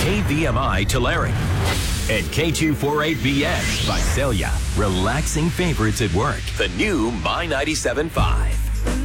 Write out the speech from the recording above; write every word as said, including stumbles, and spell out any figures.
K V M I Tulare. And K two forty-eight B X Visalia. Relaxing favorites at work. The new My ninety-seven point five.